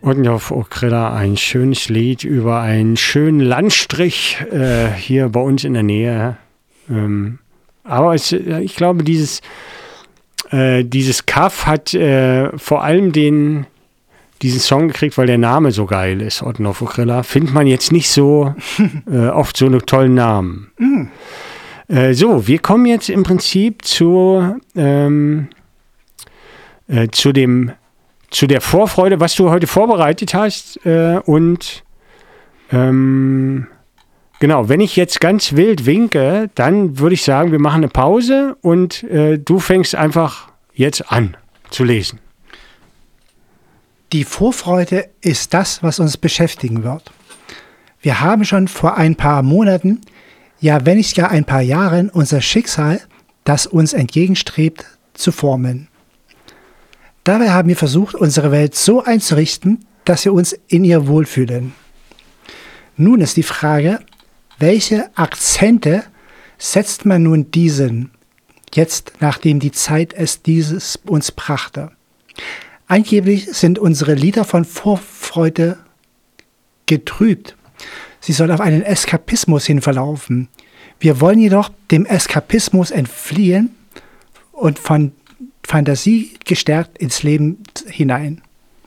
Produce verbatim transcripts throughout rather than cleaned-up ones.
Oddnjof Okrilla, ein schönes Lied über einen schönen Landstrich äh, hier bei uns in der Nähe. Ähm, aber es, ich glaube, dieses, äh, dieses Kaff hat äh, vor allem den, diesen Song gekriegt, weil der Name so geil ist, Oddnjof Okrilla. Findet man jetzt nicht so äh, oft so einen tollen Namen. Mm. Äh, so, wir kommen jetzt im Prinzip zu, ähm, äh, zu dem zu der Vorfreude, was du heute vorbereitet hast. Äh, und ähm, genau, wenn ich jetzt ganz wild winke, dann würde ich sagen, wir machen eine Pause und äh, du fängst einfach jetzt an zu lesen. Die Vorfreude ist das, was uns beschäftigen wird. Wir haben schon vor ein paar Monaten, ja wenn nicht gar ein paar Jahren, unser Schicksal, das uns entgegenstrebt, zu formen. Dabei haben wir versucht, unsere Welt so einzurichten, dass wir uns in ihr wohlfühlen. Nun ist die Frage, welche Akzente setzt man nun diesen, jetzt nachdem die Zeit es dieses uns brachte? Angeblich sind unsere Lieder von Vorfreude getrübt. Sie soll auf einen Eskapismus hin verlaufen. Wir wollen jedoch dem Eskapismus entfliehen und von Fantasie gestärkt ins Leben hinein.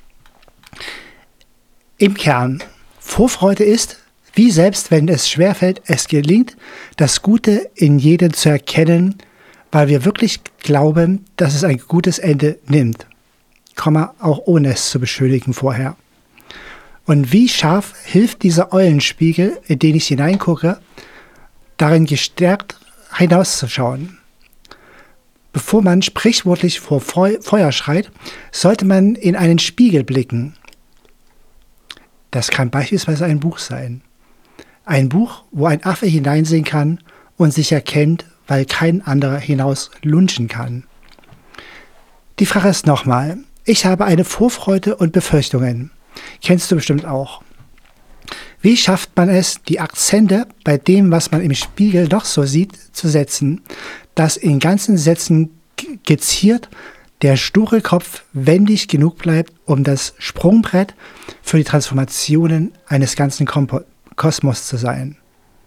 Im Kern, Vorfreude ist, wie selbst wenn es schwerfällt, es gelingt, das Gute in jedem zu erkennen, weil wir wirklich glauben, dass es ein gutes Ende nimmt, auch ohne es zu beschönigen vorher. Und wie scharf hilft dieser Eulenspiegel, in den ich hineingucke, darin gestärkt hinauszuschauen. Bevor man sprichwörtlich vor Feuer schreit, sollte man in einen Spiegel blicken. Das kann beispielsweise ein Buch sein. Ein Buch, wo ein Affe hineinsehen kann und sich erkennt, weil kein anderer hinaus lunchen kann. Die Frage ist nochmal, ich habe eine Vorfreude und Befürchtungen. Kennst du bestimmt auch. Wie schafft man es, die Akzente bei dem, was man im Spiegel noch so sieht, zu setzen, dass in ganzen Sätzen geziert der sture Kopf wendig genug bleibt, um das Sprungbrett für die Transformationen eines ganzen Kompo- Kosmos zu sein?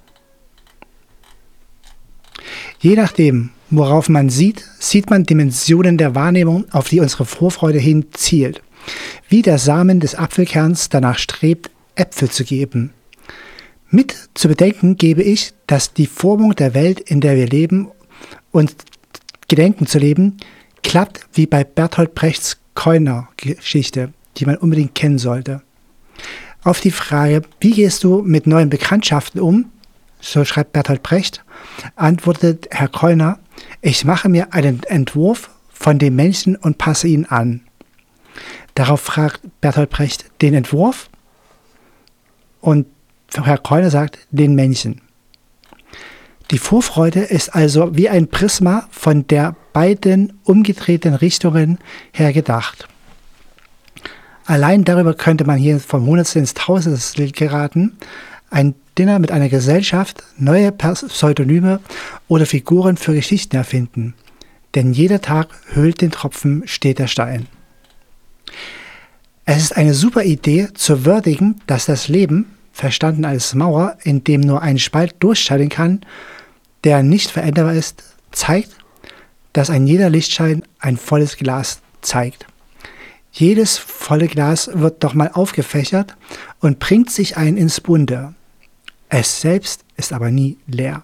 Je nachdem, worauf man sieht, sieht man Dimensionen der Wahrnehmung, auf die unsere Vorfreude hin zielt. Wie der Samen des Apfelkerns danach strebt, Äpfel zu geben. Mit zu bedenken gebe ich, dass die Formung der Welt, in der wir leben und gedenken zu leben, klappt wie bei Bertolt Brechts Keuner-Geschichte, die man unbedingt kennen sollte. Auf die Frage, wie gehst du mit neuen Bekanntschaften um, so schreibt Bertolt Brecht, antwortet Herr Keuner, ich mache mir einen Entwurf von dem Menschen und passe ihn an. Darauf fragt Bertolt Brecht den Entwurf und Herr Keuner sagt den Menschen. Die Vorfreude ist also wie ein Prisma von der beiden umgedrehten Richtungen her gedacht. Allein darüber könnte man hier vom Hundertsten ins Tausendste geraten, ein Dinner mit einer Gesellschaft, neue Pseudonyme oder Figuren für Geschichten erfinden. Denn jeder Tag höhlt den Tropfen, steht der Stein. Es ist eine super Idee zu würdigen, dass das Leben, verstanden als Mauer, in dem nur ein Spalt durchscheinen kann, der nicht veränderbar ist, zeigt, dass ein jeder Lichtschein ein volles Glas zeigt. Jedes volle Glas wird doch mal aufgefächert und bringt sich ein ins Bunde. Es selbst ist aber nie leer.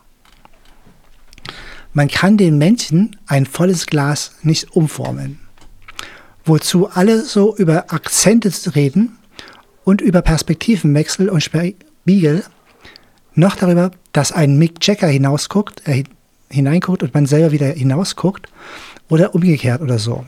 Man kann den Menschen ein volles Glas nicht umformen. Wozu alle so über Akzente reden und über Perspektivenwechsel und Spiegel, noch darüber, dass ein Mick Jagger hinausguckt, äh, hineinguckt und man selber wieder hinausguckt oder umgekehrt oder so.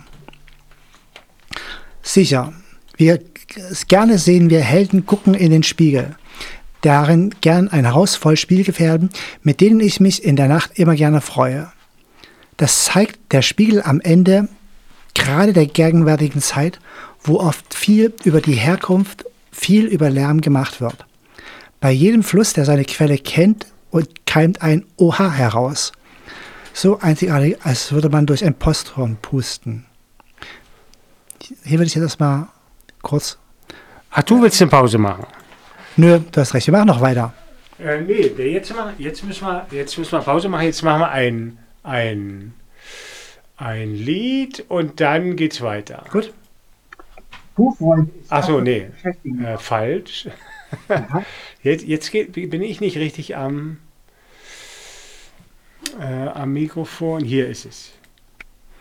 Sicher, wir gerne sehen wir Helden gucken in den Spiegel. Darin gern ein Haus voll Spielgefährten, mit denen ich mich in der Nacht immer gerne freue. Das zeigt der Spiegel am Ende gerade der gegenwärtigen Zeit, wo oft viel über die Herkunft, viel über Lärm gemacht wird. Bei jedem Fluss, der seine Quelle kennt, und keimt ein Oha heraus. So einzigartig, als würde man durch ein Posthorn pusten. Hier würde ich jetzt erstmal kurz Ach, du willst eine Pause machen? Nö, du hast recht, wir machen noch weiter. Äh, nee, jetzt, mal, jetzt, müssen wir, jetzt müssen wir Pause machen. Jetzt machen wir ein, ein, ein Lied und dann geht's weiter. Gut. Achso, nee, äh, falsch. Jetzt, jetzt geht, bin ich nicht richtig am, äh, am Mikrofon. Hier ist es.